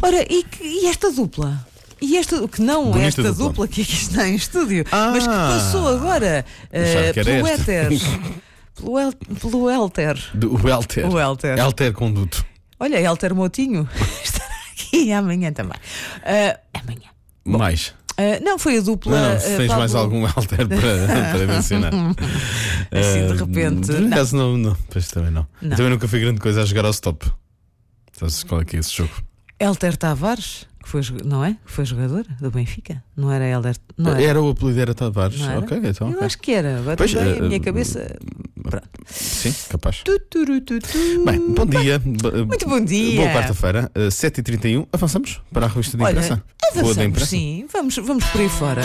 Ora, e esta dupla? E esta, que não Bonita esta dupla que aqui está em estúdio, mas que passou agora pelo éter. Pelo Elter. O Elter. O Elter. Elter Conduto. Olha, Elter Motinho estará aqui amanhã também. Amanhã. Bom, mais. Não, foi a dupla. Não, se tens mais algum Elter para mencionar. Assim, de repente. Não. Pois também não. Também nunca fui grande coisa a jogar ao stop. Sabes qual é que é esse jogo? Elter Tavares, que foi, não é? Que foi jogador do Benfica. Não era Elter. Não era o apelido, era Tavares. Ok, então. Eu acho que era. Agora também a minha cabeça. Pronto. Sim, capaz. Bem, bom dia. Muito bom dia. Boa quarta-feira, 7h31. Avançamos para a revista de imprensa? Avançamos, da imprensa? Sim, vamos por aí fora.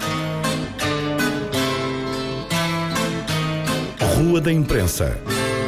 Rua da Imprensa.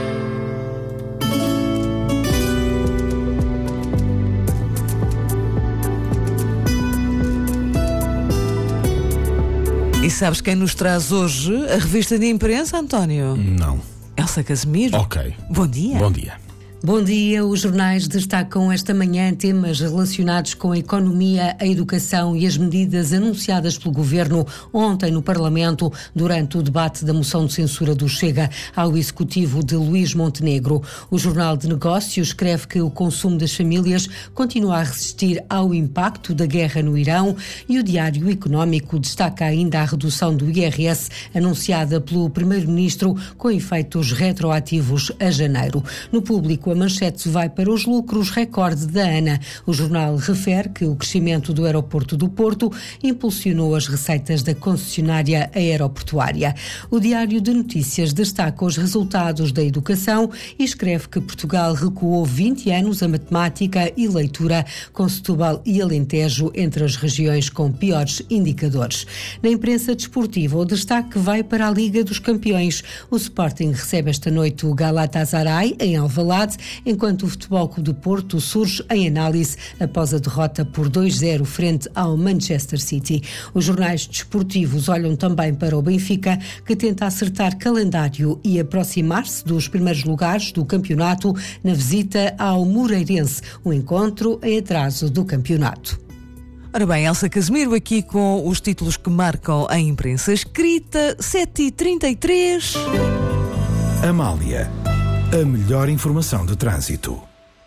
E sabes quem nos traz hoje a revista de imprensa, António? Não. Elsa Casimiro. Ok. Bom dia. Bom dia. Bom dia. Os jornais destacam esta manhã temas relacionados com a economia, a educação e as medidas anunciadas pelo Governo ontem no Parlamento durante o debate da moção de censura do Chega ao Executivo de Luís Montenegro. O Jornal de Negócios escreve que o consumo das famílias continua a resistir ao impacto da guerra no Irão e o Diário Económico destaca ainda a redução do IRS anunciada pelo Primeiro-Ministro com efeitos retroativos a janeiro. No Público, a manchete vai para os lucros recorde da ANA. O jornal refere que o crescimento do aeroporto do Porto impulsionou as receitas da concessionária aeroportuária. O Diário de Notícias destaca os resultados da educação e escreve que Portugal recuou 20 anos a matemática e leitura, com Setúbal e Alentejo entre as regiões com piores indicadores. Na imprensa desportiva, o destaque vai para a Liga dos Campeões. O Sporting recebe esta noite o Galatasaray em Alvalade, enquanto o Futebol Clube do Porto surge em análise após a derrota por 2-0 frente ao Manchester City. Os jornais desportivos olham também para o Benfica, que tenta acertar calendário e aproximar-se dos primeiros lugares do campeonato na visita ao Moreirense, um encontro em atraso do campeonato. Ora bem, Elsa Casimiro aqui com os títulos que marcam a imprensa escrita, 7h33. Amália, a melhor informação de trânsito.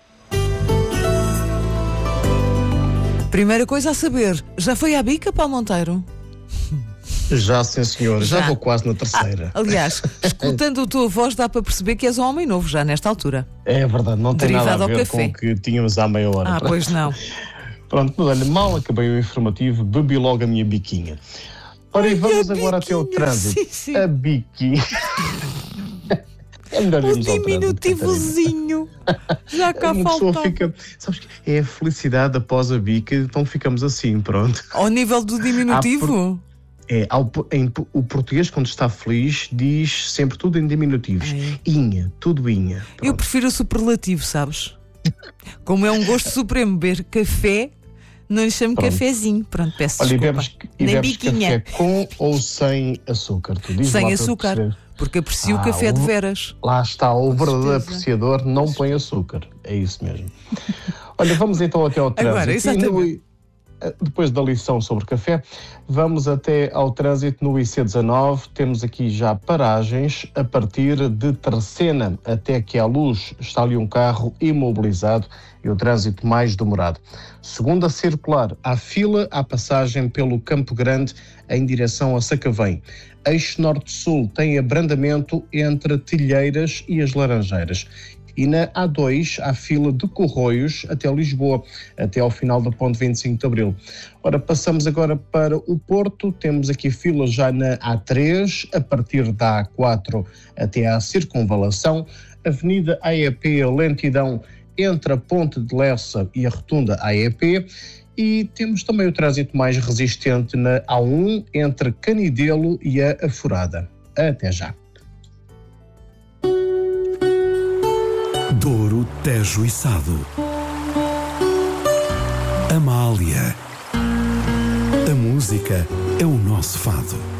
Primeira coisa a saber, já foi à bica, Paulo Monteiro? Já, sim, senhor. Já vou quase na terceira. Aliás, escutando a tua voz, dá para perceber que és um homem novo já nesta altura. É verdade, não tem Derivado nada a ver ao café. com o que tínhamos há meia hora. Pois não. Pronto, mas olha, mal acabei o informativo, bebi logo a minha biquinha. Ora, e vamos agora até ao trânsito. Sim. A biquinha. É melhor irmos ao diminutivozinho. Já cá falta. Sabes que é a felicidade após a bica, então ficamos assim, pronto. Ao nível do diminutivo? O português, quando está feliz, diz sempre tudo em diminutivos. Inha, tudo inha. Pronto. Eu prefiro o superlativo, sabes? Como é um gosto supremo beber café, não lhe chamo cafezinho. Pronto, peço desculpa. E bebes café com ou sem açúcar? Tu dizes sem açúcar, porque aprecio o café de veras. Lá está, o verdadeiro apreciador não põe açúcar. É isso mesmo. Olha, vamos então até ao trânsito. Agora, exatamente. Depois da lição sobre café, vamos até ao trânsito no IC19. Temos aqui já paragens a partir de Tercena até que à Luz. Está ali um carro imobilizado e o trânsito mais demorado. Segunda circular, há fila à passagem pelo Campo Grande em direção a Sacavém. Eixo Norte-Sul tem abrandamento entre Tilheiras e as Laranjeiras. E na A2 há fila de Corroios até Lisboa, até ao final da ponte 25 de Abril. Ora, passamos agora para o Porto, temos aqui fila já na A3, a partir da A4 até à Circunvalação, Avenida AEP, lentidão entre a Ponte de Lessa e a Rotunda AEP, e temos também o trânsito mais resistente na A1 entre Canidelo e a Aforada. Até já. Douro, Tejo e Sado. Amália. A música é o nosso fado.